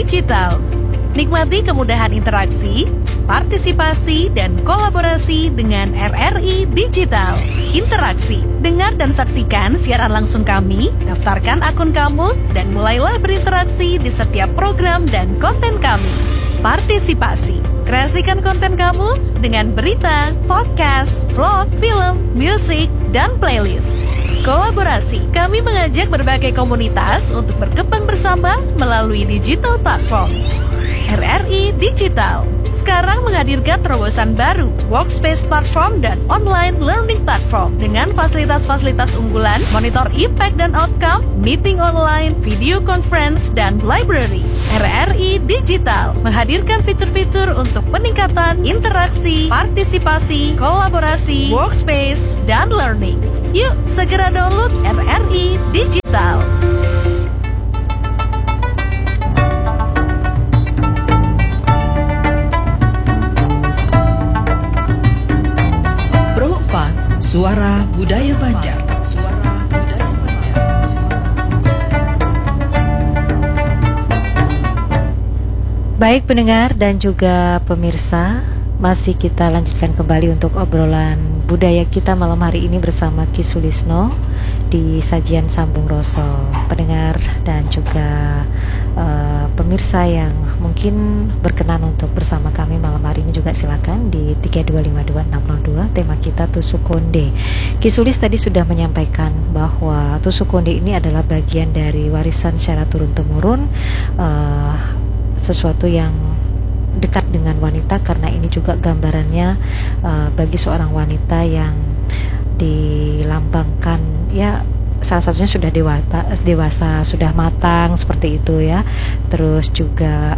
Digital. Nikmati kemudahan interaksi, partisipasi, dan kolaborasi dengan RRI Digital. Interaksi, dengar dan saksikan siaran langsung kami, daftarkan akun kamu, dan mulailah berinteraksi di setiap program dan konten kami. Partisipasi, kreasikan konten kamu dengan berita, podcast, vlog, film, musik, dan playlist. Kolaborasi, kami mengajak berbagai komunitas untuk berkembang bersama melalui digital platform. RRI Digital sekarang menghadirkan terobosan baru, workspace platform dan online learning platform dengan fasilitas-fasilitas unggulan, monitor impact dan outcome, meeting online, video conference, dan library. RRI Digital menghadirkan fitur-fitur untuk peningkatan interaksi, partisipasi, kolaborasi, workspace, dan learning. Yuk segera download RRI Digital. Suara Budaya Banjar. Suara Budaya Banjar. Baik pendengar dan juga pemirsa, masih kita lanjutkan kembali untuk obrolan budaya kita malam hari ini bersama Ki Sulisno di sajian Sambung Rasa. Pendengar dan juga pemirsa yang mungkin berkenan untuk bersama kami malam hari ini juga silakan di 3252602. Tema kita tusuk konde. Ki Sulis tadi sudah menyampaikan bahwa tusuk konde ini adalah bagian dari warisan secara turun-temurun, sesuatu yang dekat dengan wanita karena ini juga gambarannya bagi seorang wanita yang dilambangkan ya salah satunya sudah dewasa sudah matang seperti itu ya, terus juga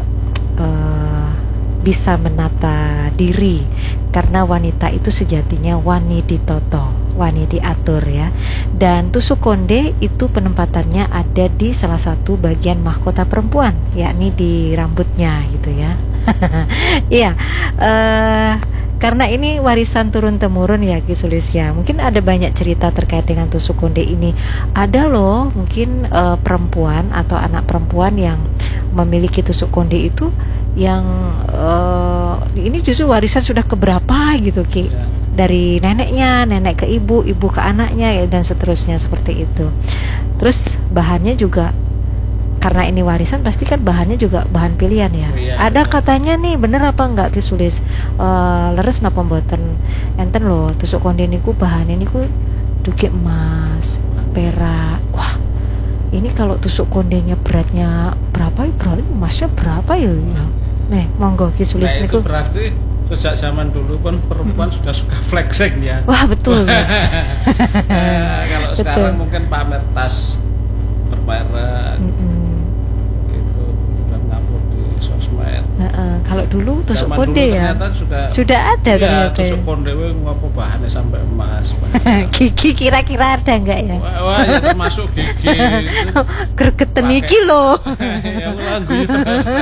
bisa menata diri karena wanita itu sejatinya wani ditoto, wani diatur ya. Dan tusuk konde itu penempatannya ada di salah satu bagian mahkota perempuan, yakni di rambutnya gitu ya. Iya, karena ini warisan turun-temurun ya Ki Sulis ya. Mungkin ada banyak cerita terkait dengan tusuk konde ini. Ada loh mungkin perempuan atau anak perempuan yang memiliki tusuk konde itu yang ini justru warisan sudah keberapa gitu Ki. Dari neneknya, nenek ke ibu, ibu ke anaknya ya, dan seterusnya seperti itu. Terus bahannya juga karena ini warisan pasti kan bahannya juga bahan pilihan ya. Ada katanya nih bener apa enggak Ki Sulis, leres napa mboten enten lho tusuk konde niku bahan niku duke emas, perak. Wah, ini kalau tusuk kondenya beratnya berapa ya? Berarti emasnya berapa ya? Nih, monggo Ki Sulis niku. Itu berarti sejak zaman dulu kan perempuan sudah suka flexing ya. Wah, betul. Kalau betul. Sekarang mungkin pamer tas bermerek. Gitu sudah ngupload di sosmed. Kalau dulu tusuk konde ya sudah ada ya, ternyata. Tusuk konde ngapa bahannya sampai emas. Gigi kira-kira ada enggak ya? Wah ya termasuk gigi. Gregeten iki lho. Ya ulang gitu.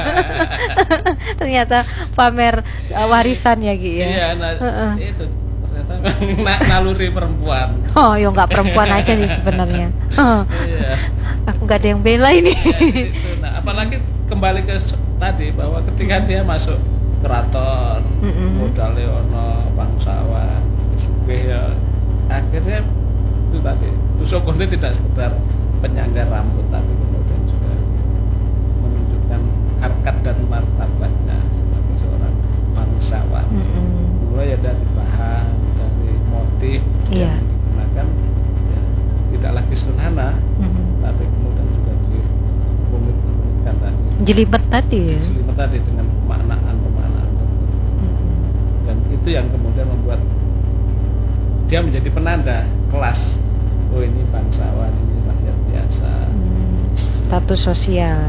Ternyata pamer warisan ya Ki ya. Iya, itu ternyata naluri perempuan. Oh, ya enggak perempuan aja sih sebenarnya. Iya. Aku enggak ada yang bela ini. Ya, itu. Nah, apalagi kembali ke tadi bahwa ketika dia masuk keraton, modalnya ono bangsawan, sugih ya, akhirnya itu tadi tusuk konde tidak sekedar penyangga rambut tapi kemudian juga menunjukkan harkat dan martabatnya sebagai seorang bangsawan. Mulai ya dari bahan, dari motif yang digunakan ya, tidak lagi sederhana, tapi kemudian juga dirumit-rumitkan tadi. Jelimet tadi ya. Jelimet tadi dengan pemaknaan tertentu. Dan itu yang kemudian membuat dia menjadi penanda kelas. Oh ini bangsawan, ini rakyat biasa. Status sosial.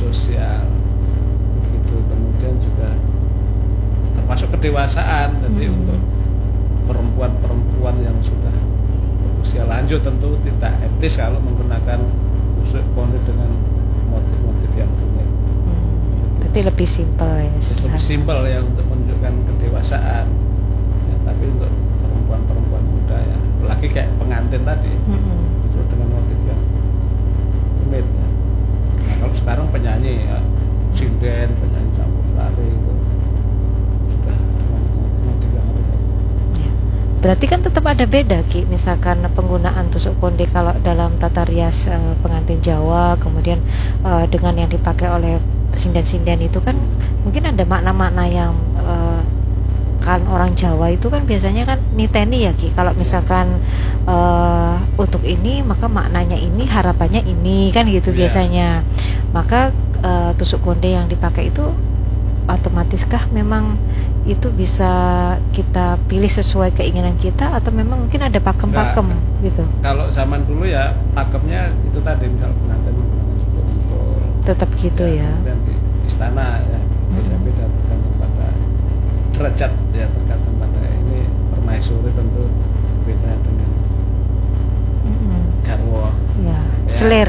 Begitu. Kemudian juga termasuk kedewasaan. Jadi untuk perempuan-perempuan yang sudah berusia lanjut tentu tidak etis kalau menggunakan tusuk konde dengan motif-motif yang rumit. Tapi lebih simpel ya. Lebih simpel ya untuk menunjukkan kedewasaan. Ya, tapi untuk perempuan-perempuan muda ya, apalagi kayak pengantin tadi, itu dengan motif yang rumit. Ya. Nah, kalau sekarang penyanyi ya, Cinta Sragen dengan campur sari itu sudah nanti banget. Ya. Berarti kan tetap ada beda Ki, misalkan penggunaan tusuk konde kalau dalam tata rias pengantin Jawa, kemudian dengan yang dipakai oleh sinden-sinden itu kan mungkin ada makna-makna yang kan orang Jawa itu kan biasanya kan niteni ya Ki, kalau misalkan untuk ini maka maknanya ini, harapannya ini kan gitu biasanya. Maka tusuk konde yang dipakai itu otomatiskah memang itu bisa kita pilih sesuai keinginan kita, atau memang mungkin ada pakem-pakem gitu? Kalau zaman dulu ya pakemnya itu tadi, misal pengantin betul Tetap gitu ya. Dan di istana ya beda-beda tergantung pada derajat ya, tergantung pada ini permaisuri tentu beda dengan garwo Ya, ya. selera